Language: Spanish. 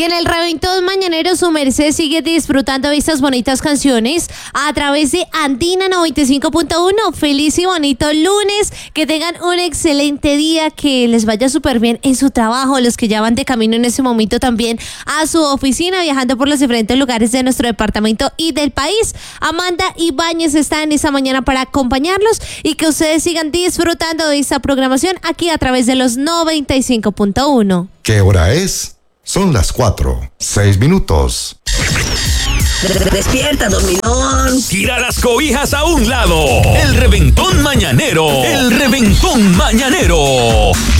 Y en el Reventón Mañanero, su merced sigue disfrutando de estas bonitas canciones a través de Andina 95.1. Feliz y bonito lunes. Que tengan un excelente día. Que les vaya súper bien en su trabajo. Los que ya van de camino en ese momento también a su oficina, viajando por los diferentes lugares de nuestro departamento y del país. Amanda Ibáñez está en esta mañana para acompañarlos y que ustedes sigan disfrutando de esta programación aquí a través de los 95.1. ¿Qué hora es? Son las 4:06. Despierta, dormilón. Tira las cobijas a un lado. El Reventón Mañanero. El Reventón Mañanero.